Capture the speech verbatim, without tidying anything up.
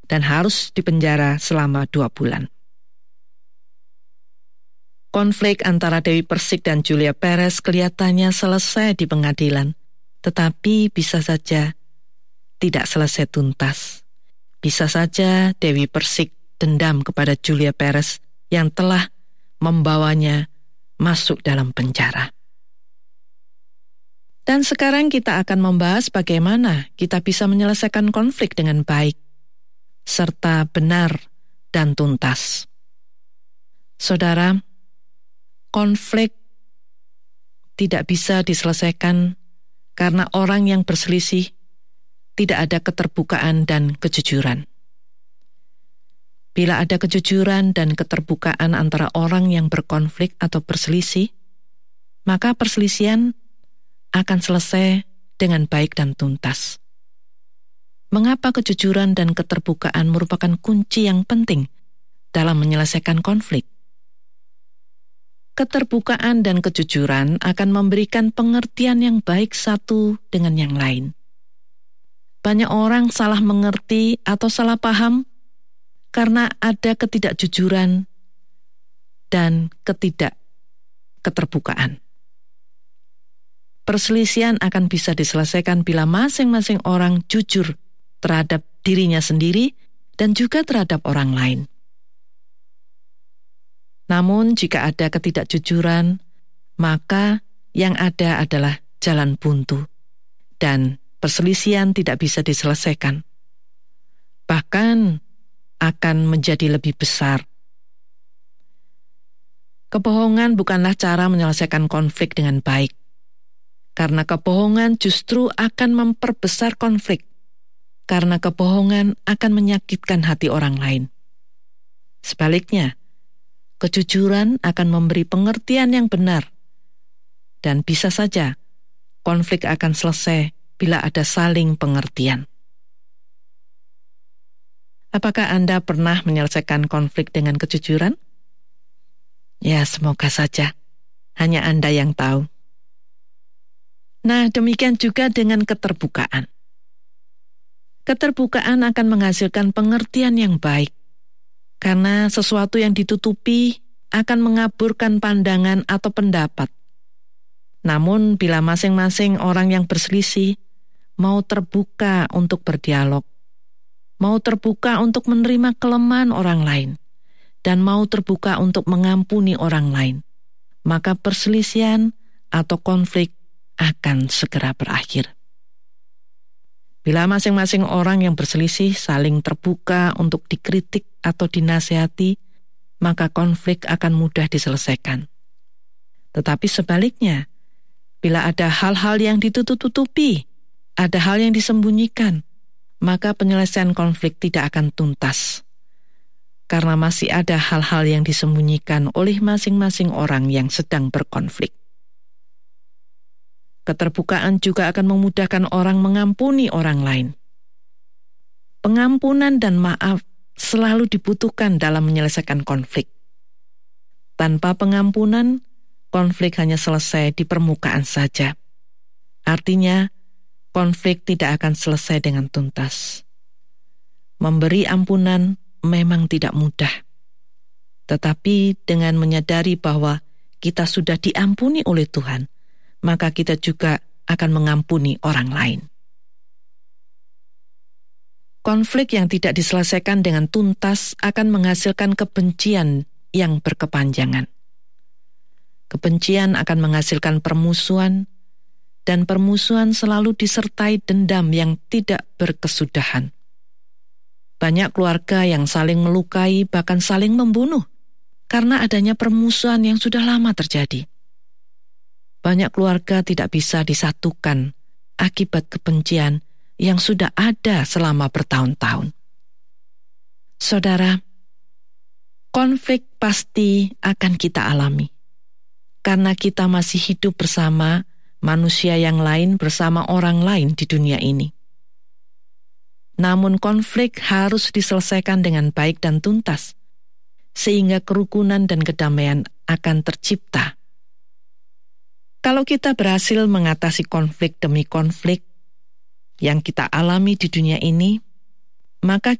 dan harus dipenjara selama dua bulan. Konflik antara Dewi Persik dan Julia Perez kelihatannya selesai di pengadilan, tetapi bisa saja tidak selesai tuntas. Bisa saja Dewi Persik dendam kepada Julia Perez yang telah membawanya masuk dalam penjara. Dan sekarang kita akan membahas bagaimana kita bisa menyelesaikan konflik dengan baik, serta benar dan tuntas. Saudara, konflik tidak bisa diselesaikan karena orang yang berselisih tidak ada keterbukaan dan kejujuran. Bila ada kejujuran dan keterbukaan antara orang yang berkonflik atau berselisih, maka perselisihan akan selesai dengan baik dan tuntas. Mengapa kejujuran dan keterbukaan merupakan kunci yang penting dalam menyelesaikan konflik? Keterbukaan dan kejujuran akan memberikan pengertian yang baik satu dengan yang lain. Banyak orang salah mengerti atau salah paham karena ada ketidakjujuran dan ketidakketerbukaan. Perselisihan akan bisa diselesaikan bila masing-masing orang jujur terhadap dirinya sendiri dan juga terhadap orang lain. Namun jika ada ketidakjujuran, maka yang ada adalah jalan buntu dan perselisihan tidak bisa diselesaikan. Bahkan akan menjadi lebih besar. Kebohongan bukanlah cara menyelesaikan konflik dengan baik. Karena kebohongan justru akan memperbesar konflik. Karena kebohongan akan menyakitkan hati orang lain. Sebaliknya, kejujuran akan memberi pengertian yang benar. Dan bisa saja, konflik akan selesai bila ada saling pengertian. Apakah Anda pernah menyelesaikan konflik dengan kejujuran? Ya, semoga saja. Hanya Anda yang tahu. Nah, demikian juga dengan keterbukaan. Keterbukaan akan menghasilkan pengertian yang baik, karena sesuatu yang ditutupi akan mengaburkan pandangan atau pendapat. Namun, bila masing-masing orang yang berselisih mau terbuka untuk berdialog, mau terbuka untuk menerima kelemahan orang lain, dan mau terbuka untuk mengampuni orang lain, maka perselisihan atau konflik akan segera berakhir. Bila masing-masing orang yang berselisih saling terbuka untuk dikritik atau dinasihati, maka konflik akan mudah diselesaikan. Tetapi sebaliknya, bila ada hal-hal yang ditutup-tutupi, ada hal yang disembunyikan, maka penyelesaian konflik tidak akan tuntas. Karena masih ada hal-hal yang disembunyikan oleh masing-masing orang yang sedang berkonflik. Keterbukaan juga akan memudahkan orang mengampuni orang lain. Pengampunan dan maaf selalu dibutuhkan dalam menyelesaikan konflik. Tanpa pengampunan, konflik hanya selesai di permukaan saja. Artinya, konflik tidak akan selesai dengan tuntas. Memberi ampunan memang tidak mudah. Tetapi dengan menyadari bahwa kita sudah diampuni oleh Tuhan, maka kita juga akan mengampuni orang lain. Konflik yang tidak diselesaikan dengan tuntas akan menghasilkan kebencian yang berkepanjangan. Kebencian akan menghasilkan permusuhan, dan permusuhan selalu disertai dendam yang tidak berkesudahan. Banyak keluarga yang saling melukai, bahkan saling membunuh, karena adanya permusuhan yang sudah lama terjadi. Banyak keluarga tidak bisa disatukan akibat kebencian yang sudah ada selama bertahun-tahun. Saudara, konflik pasti akan kita alami, karena kita masih hidup bersama manusia yang lain, bersama orang lain di dunia ini. Namun konflik harus diselesaikan dengan baik dan tuntas, sehingga kerukunan dan kedamaian akan tercipta. Kalau kita berhasil mengatasi konflik demi konflik yang kita alami di dunia ini, maka